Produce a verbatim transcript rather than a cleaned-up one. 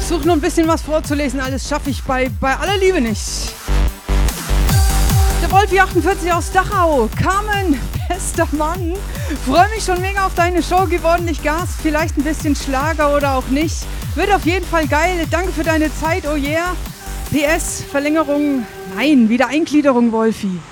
Versuche nur ein bisschen was vorzulesen, alles schaffe ich bei, bei aller Liebe nicht. Der Wolfi achtundvierzig aus Dachau. Carmen, bester Mann. Freue mich schon mega auf deine Show. Gib ordentlich Gas, vielleicht ein bisschen Schlager oder auch nicht. Wird auf jeden Fall geil. Danke für deine Zeit, oh yeah. P S, Verlängerung, nein, Wiedereingliederung, Wolfi.